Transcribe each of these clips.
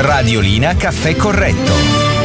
Radiolina Caffè Corretto.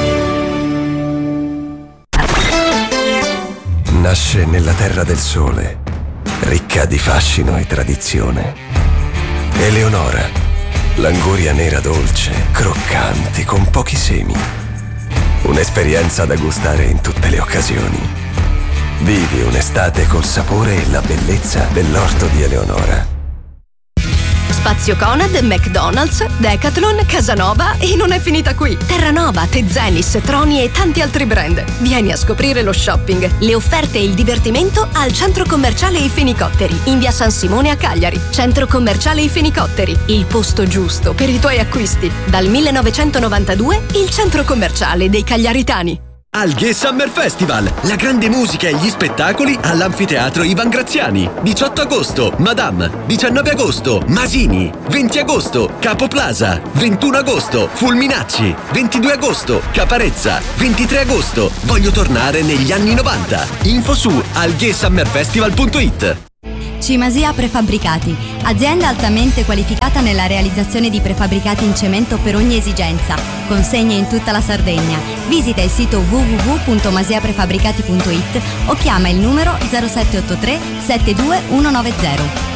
Nasce nella terra del sole, ricca di fascino e tradizione. Eleonora, l'anguria nera dolce, croccanti, con pochi semi. Un'esperienza da gustare in tutte le occasioni. Vivi un'estate col sapore e la bellezza dell'orto di Eleonora. Spazio Conad, McDonald's, Decathlon, Casanova e non è finita qui. Terranova, Tezenis, Troni e tanti altri brand. Vieni a scoprire lo shopping, le offerte e il divertimento al Centro Commerciale I Fenicotteri, in via San Simone a Cagliari. Centro Commerciale I Fenicotteri, il posto giusto per i tuoi acquisti. Dal 1992 il Centro Commerciale dei Cagliaritani. Alghe Summer Festival, la grande musica e gli spettacoli all'Anfiteatro Ivan Graziani. 18 agosto, Madame. 19 agosto, Masini. 20 agosto, Capo Plaza. 21 agosto, Fulminacci. 22 agosto, Caparezza. 23 agosto, voglio tornare negli anni 90. Info su alghesummerfestival.it. Cimasia Prefabbricati, azienda altamente qualificata nella realizzazione di prefabbricati in cemento per ogni esigenza. Consegne in tutta la Sardegna. Visita il sito www.masiaprefabbricati.it o chiama il numero 0783 72190.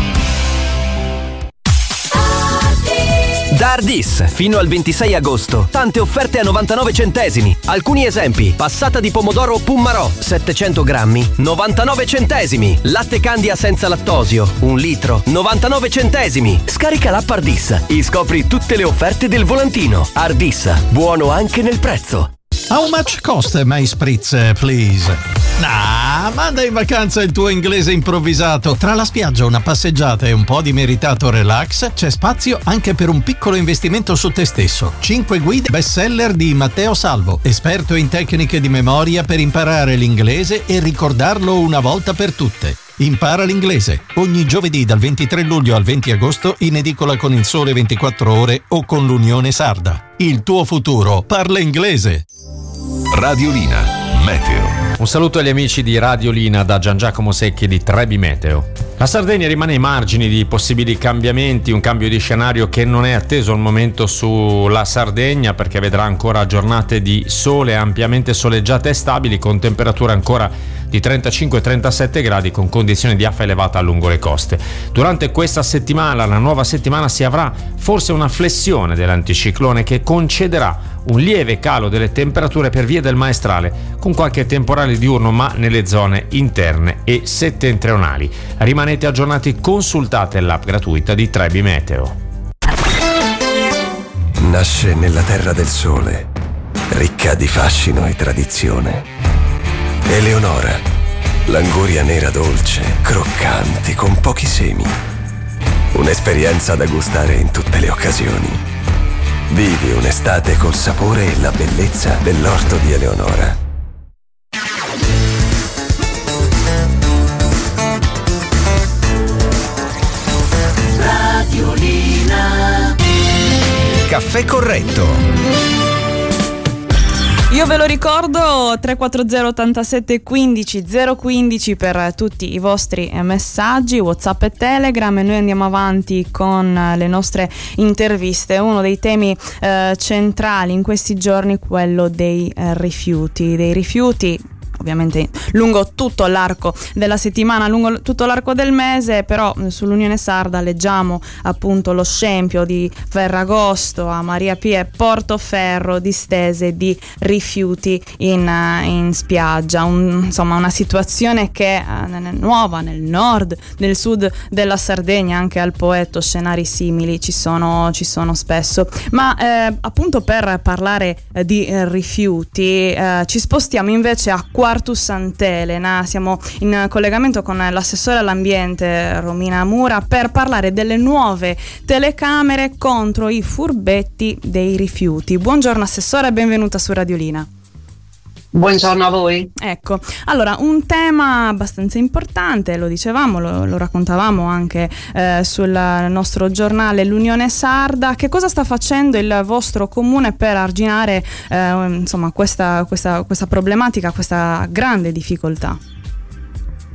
Da Ardis, fino al 26 agosto, tante offerte a 99 centesimi. Alcuni esempi: passata di pomodoro Pummarò, 700 grammi, 99 centesimi. Latte Candia senza lattosio, 1 litro, 99 centesimi. Scarica l'app Ardis e scopri tutte le offerte del volantino. Ardis, buono anche nel prezzo. How much cost my spritz, please? Manda in vacanza il tuo inglese improvvisato. Tra la spiaggia, una passeggiata e un po' di meritato relax, c'è spazio anche per un piccolo investimento su te stesso. 5 guide bestseller di Matteo Salvo, esperto in tecniche di memoria per imparare l'inglese e ricordarlo una volta per tutte. Impara l'inglese ogni giovedì dal 23 luglio al 20 agosto in edicola con Il Sole 24 Ore o con l'Unione Sarda. Il tuo futuro parla inglese. Radiolina Meteo. Un saluto agli amici di Radiolina da Gian Giacomo Secchi di Trebi Meteo. La Sardegna rimane ai margini di possibili cambiamenti, un cambio di scenario che non è atteso al momento sulla Sardegna, perché vedrà ancora giornate di sole ampiamente soleggiate e stabili, con temperature ancora di 35-37 gradi, con condizioni di affa elevata lungo le coste. Durante questa settimana, la nuova settimana, si avrà forse una flessione dell'anticiclone che concederà un lieve calo delle temperature per via del maestrale, con qualche temporale diurno ma nelle zone interne e settentrionali. Rimanete aggiornati, consultate l'app gratuita di Trebi Meteo. Nasce nella terra del sole, ricca di fascino e tradizione. Eleonora, l'anguria nera dolce, croccanti, con pochi semi. Un'esperienza da gustare in tutte le occasioni. Vivi un'estate col sapore e la bellezza dell'orto di Eleonora. Radiolina Caffè Corretto. Io ve lo ricordo, 340 87 15 015 per tutti i vostri messaggi, WhatsApp e Telegram, e noi andiamo avanti con le nostre interviste. Uno dei temi centrali in questi giorni è quello dei rifiuti, ovviamente lungo tutto l'arco della settimana, lungo tutto l'arco del mese, però sull'Unione Sarda leggiamo appunto lo scempio di Ferragosto a Maria Pia e Portoferro, distese di rifiuti in spiaggia. Insomma, una situazione che è nuova nel nord, nel sud della Sardegna, anche al Poetto scenari simili ci sono spesso. Ma appunto per parlare di rifiuti ci spostiamo invece a Quartu Sant'Elena. Siamo in collegamento con l'assessore all'ambiente Romina Mura per parlare delle nuove telecamere contro i furbetti dei rifiuti. Buongiorno assessore, benvenuta su Radiolina. Buongiorno a voi. Ecco, allora un tema abbastanza importante, lo dicevamo, lo raccontavamo anche sul nostro giornale L'Unione Sarda. Che cosa sta facendo il vostro comune per arginare insomma questa problematica, questa grande difficoltà?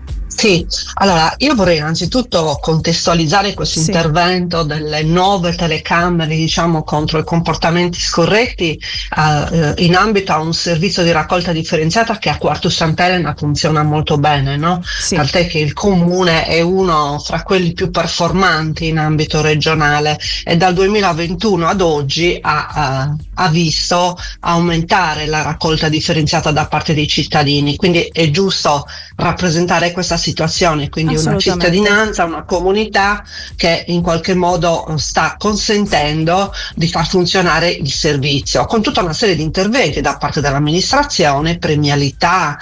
Sì, allora io vorrei innanzitutto contestualizzare questo intervento delle nuove telecamere, diciamo, contro i comportamenti scorretti in ambito a un servizio di raccolta differenziata che a Quartu Sant'Elena funziona molto bene, no? Sì. Tant'è che il comune è uno fra quelli più performanti in ambito regionale e dal 2021 ad oggi ha visto aumentare la raccolta differenziata da parte dei cittadini, quindi è giusto rappresentare questa situazione, quindi una cittadinanza, una comunità che in qualche modo sta consentendo di far funzionare il servizio con tutta una serie di interventi da parte dell'amministrazione, premialità,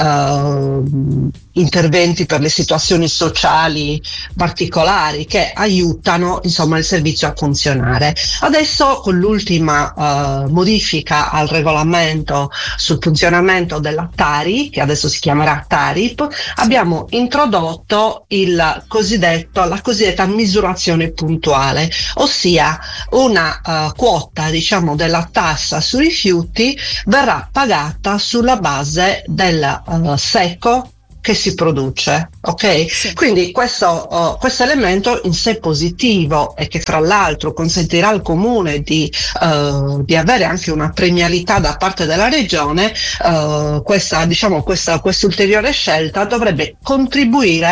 interventi per le situazioni sociali particolari che aiutano insomma il servizio a funzionare. Adesso con l'ultima modifica al regolamento sul funzionamento della Tari, che adesso si chiamerà Tarip, abbiamo introdotto la cosiddetta misurazione puntuale, ossia una quota, diciamo, della tassa sui rifiuti verrà pagata sulla base del secco che si produce, ok? Sì. Quindi questo elemento in sé positivo e che tra l'altro consentirà al comune di avere anche una premialità da parte della regione, questa ulteriore scelta dovrebbe contribuire